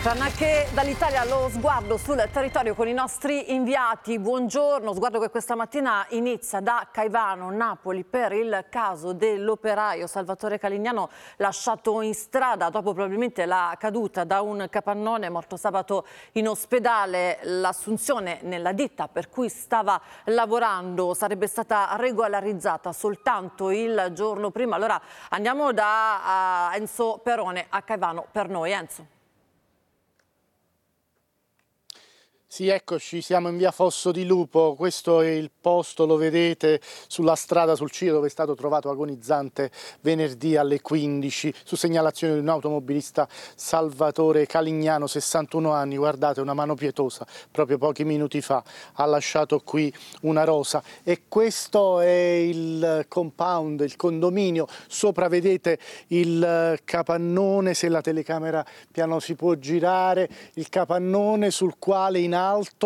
Anche dall'Italia lo sguardo sul territorio con i nostri inviati. Buongiorno, sguardo che questa mattina inizia da Caivano, Napoli, per il caso dell'operaio Salvatore Calignano lasciato in strada dopo probabilmente la caduta da un capannone, morto sabato in ospedale. L'assunzione nella ditta per cui stava lavorando sarebbe stata regolarizzata soltanto il giorno prima. Allora andiamo da Enzo Perone a Caivano per noi. Enzo. Sì, eccoci, siamo in via Fosso di Lupo, questo è il posto, lo vedete, sulla strada sul Ciro dove è stato trovato agonizzante venerdì alle 15 su segnalazione di un automobilista Salvatore Calignano, 61 anni, guardate una mano pietosa, proprio pochi minuti fa ha lasciato qui una rosa e questo è il compound, il condominio, sopra vedete il capannone, se la telecamera piano si può girare, il capannone sul quale in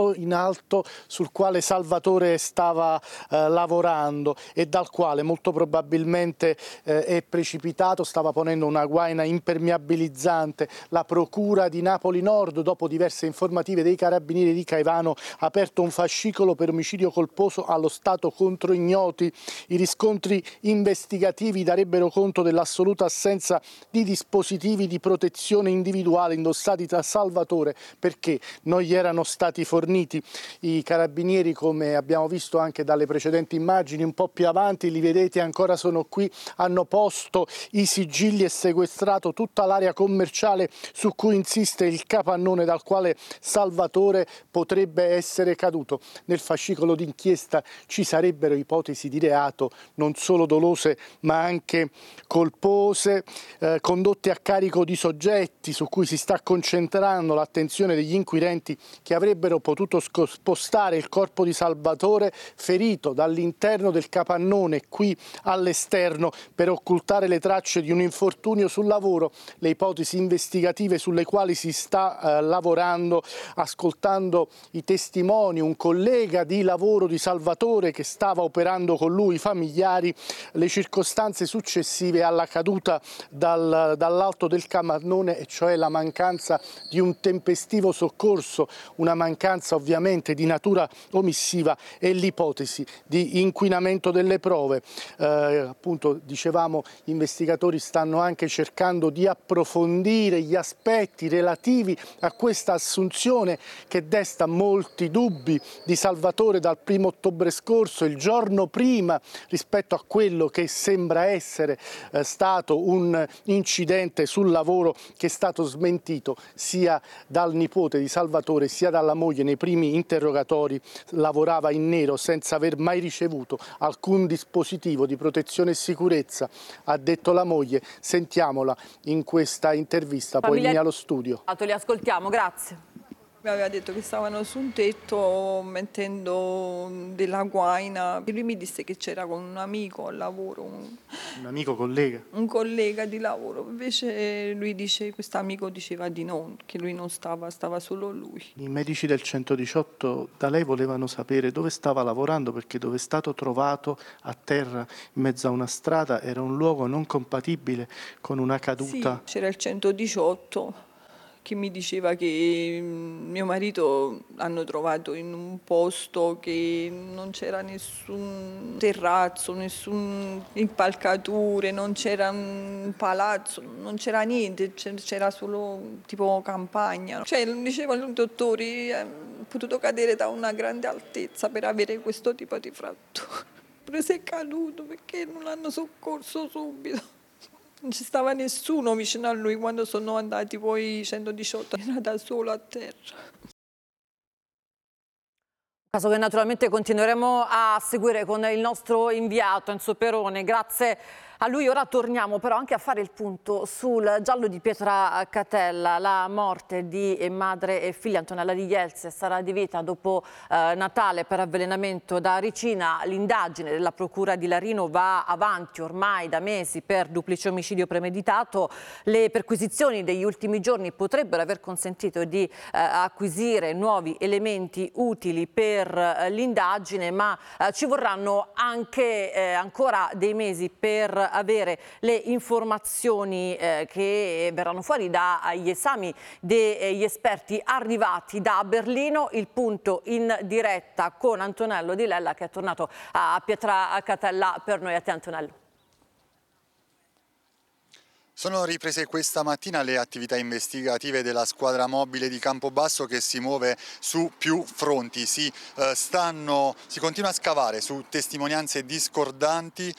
alto sul quale Salvatore stava lavorando e dal quale molto probabilmente è precipitato, stava ponendo una guaina impermeabilizzante. La procura di Napoli Nord, dopo diverse informative dei carabinieri di Caivano, ha aperto un fascicolo per omicidio colposo allo stato contro ignoti. I riscontri investigativi darebbero conto dell'assoluta assenza di dispositivi di protezione individuale indossati da Salvatore perché non gli erano stati forniti. I carabinieri, come abbiamo visto anche dalle precedenti immagini, un po' più avanti, li vedete ancora sono qui, hanno posto i sigilli e sequestrato tutta l'area commerciale su cui insiste il capannone dal quale Salvatore potrebbe essere caduto. Nel fascicolo d'inchiesta ci sarebbero ipotesi di reato non solo dolose ma anche colpose, condotte a carico di soggetti su cui si sta concentrando l'attenzione degli inquirenti che avrebbero potuto spostare il corpo di Salvatore ferito dall'interno del capannone qui all'esterno per occultare le tracce di un infortunio sul lavoro. Le ipotesi investigative sulle quali si sta lavorando, ascoltando i testimoni, un collega di lavoro di Salvatore che stava operando con lui, i familiari, le circostanze successive alla caduta dall'alto del capannone, e cioè la mancanza di un tempestivo soccorso, una mancanza ovviamente di natura omissiva e l'ipotesi di inquinamento delle prove. Appunto dicevamo, gli investigatori stanno anche cercando di approfondire gli aspetti relativi a questa assunzione che desta molti dubbi di Salvatore dal 1° ottobre scorso, il giorno prima, rispetto a quello che sembra essere stato un incidente sul lavoro che è stato smentito sia dal nipote di Salvatore sia dalla moglie. Nei primi interrogatori lavorava in nero senza aver mai ricevuto alcun dispositivo di protezione e sicurezza, ha detto la moglie. Sentiamola in questa intervista, poi linea allo studio. Li ascoltiamo, grazie. Mi aveva detto che stavano su un tetto mettendo della guaina e lui mi disse che c'era con un amico al lavoro. Un amico collega? Un collega di lavoro, invece lui dice, questo amico diceva di no, che lui non stava solo lui. I medici del 118 da lei volevano sapere dove stava lavorando perché dove è stato trovato a terra in mezzo a una strada era un luogo non compatibile con una caduta. Sì, c'era il 118. Che mi diceva che mio marito hanno trovato in un posto che non c'era nessun terrazzo, nessuna impalcature, non c'era un palazzo, non c'era niente, c'era solo tipo campagna. Cioè, dicevano i dottori, è potuto cadere da una grande altezza per avere questo tipo di frattura. Pure se è caduto perché non l'hanno soccorso subito. Non ci stava nessuno vicino a lui quando sono andati poi i 118, era da solo a terra. Caso che naturalmente continueremo a seguire con il nostro inviato Enzo Perone, grazie a lui. Ora torniamo però anche a fare il punto sul giallo di Pietracatella, la morte di madre e figlia. Antonella Di Ielze sarà di vita dopo Natale per avvelenamento da ricina. L'indagine della procura di Larino va avanti ormai da mesi per duplice omicidio premeditato. Le perquisizioni degli ultimi giorni potrebbero aver consentito di acquisire nuovi elementi utili per l'indagine, ma ci vorranno anche ancora dei mesi per avere le informazioni che verranno fuori dagli esami degli esperti arrivati da Berlino. Il punto in diretta con Antonello Di Lella, che è tornato a Pietracatella per noi. A te, Antonello. Sono riprese questa mattina le attività investigative della squadra mobile di Campobasso, che si muove su più fronti. Si continua a scavare su testimonianze discordanti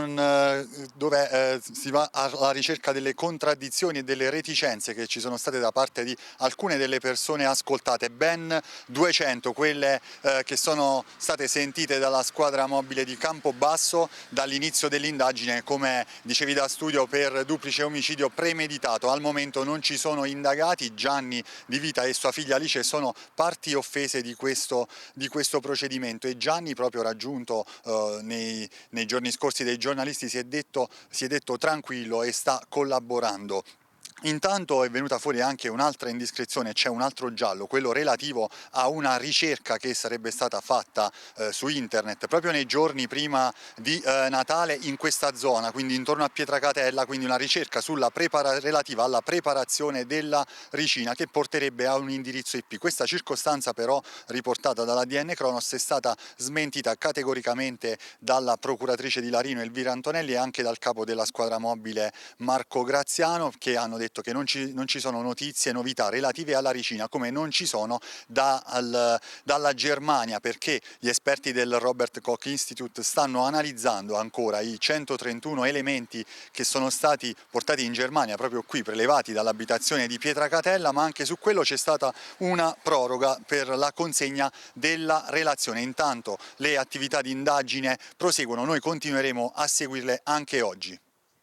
dove si va alla ricerca delle contraddizioni e delle reticenze che ci sono state da parte di alcune delle persone ascoltate. Ben 200 quelle che sono state sentite dalla squadra mobile di Campobasso dall'inizio dell'indagine, come dicevi da studio, per duplice omicidio premeditato. Al momento non ci sono indagati. Gianni Di Vita e sua figlia Alice sono parti offese di questo procedimento, e Gianni, proprio raggiunto nei giorni scorsi dai giornalisti, si è detto tranquillo e sta collaborando. Intanto è venuta fuori anche un'altra indiscrezione, c'è un altro giallo, quello relativo a una ricerca che sarebbe stata fatta su internet proprio nei giorni prima di Natale in questa zona, quindi intorno a Pietracatella, quindi una ricerca relativa alla preparazione della ricina, che porterebbe a un indirizzo IP. Questa circostanza però, riportata dall'ADN Cronos, è stata smentita categoricamente dalla procuratrice di Larino Elvira Antonelli e anche dal capo della squadra mobile Marco Graziano, che hanno detto che non ci sono notizie, novità relative alla ricina, come non ci sono dalla Germania, perché gli esperti del Robert Koch Institute stanno analizzando ancora i 131 elementi che sono stati portati in Germania, proprio qui prelevati dall'abitazione di Pietracatella, ma anche su quello c'è stata una proroga per la consegna della relazione. Intanto le attività di indagine proseguono, noi continueremo a seguirle anche oggi.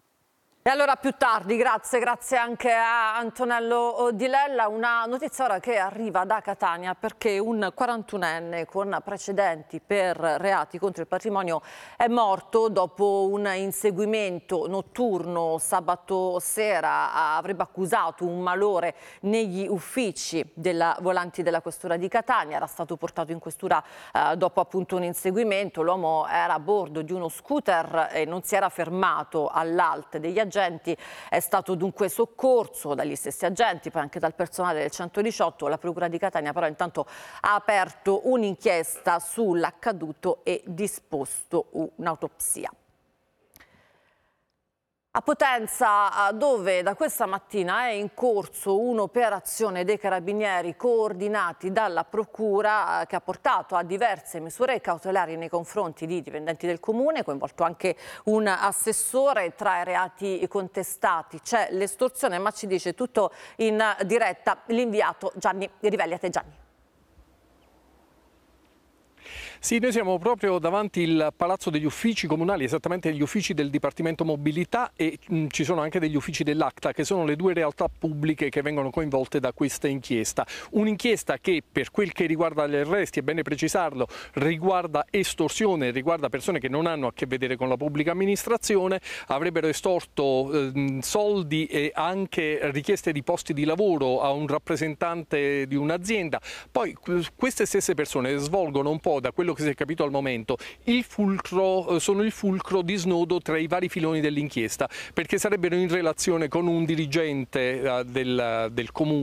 E allora più tardi, grazie anche a Antonello Di Lella. Una notizia ora che arriva da Catania, perché un 41enne con precedenti per reati contro il patrimonio è morto dopo un inseguimento notturno sabato sera. Avrebbe accusato un malore negli uffici della Volanti della Questura di Catania. Era stato portato in questura dopo appunto un inseguimento. L'uomo era a bordo di uno scooter e non si era fermato all'ALT degli agenti. È stato dunque soccorso dagli stessi agenti, poi anche dal personale del 118. La Procura di Catania però intanto ha aperto un'inchiesta sull'accaduto e disposto un'autopsia. A Potenza, dove da questa mattina è in corso un'operazione dei carabinieri coordinati dalla Procura, che ha portato a diverse misure cautelari nei confronti di dipendenti del comune, coinvolto anche un assessore. Tra i reati contestati c'è l'estorsione, ma ci dice tutto in diretta l'inviato Gianni Rivelli. A te, Gianni. Sì, noi siamo proprio davanti il Palazzo degli Uffici Comunali, esattamente gli uffici del Dipartimento Mobilità, e ci sono anche degli uffici dell'ACTA, che sono le due realtà pubbliche che vengono coinvolte da questa inchiesta. Un'inchiesta che, per quel che riguarda gli arresti, è bene precisarlo, riguarda estorsione, riguarda persone che non hanno a che vedere con la pubblica amministrazione, avrebbero estorto soldi e anche richieste di posti di lavoro a un rappresentante di un'azienda. Poi queste stesse persone svolgono un po', da quello che si è capito al momento, sono il fulcro di snodo tra i vari filoni dell'inchiesta, perché sarebbero in relazione con un dirigente del comune